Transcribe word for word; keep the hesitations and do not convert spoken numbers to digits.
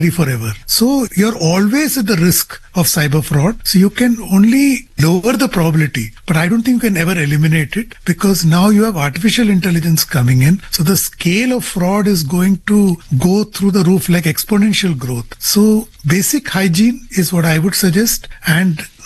forever. So you're always at the risk of cyber fraud. So you can only lower the probability, but I don't think you can ever eliminate it, because now you have artificial intelligence coming in. So the scale of fraud is going to go through the roof like exponential growth. So basic hygiene is what I would suggest, and